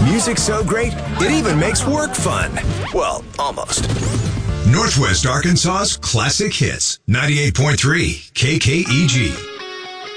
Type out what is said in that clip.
Music's so great, it even makes work fun. Well, almost. Northwest Arkansas's classic hits. 98.3 KKEG.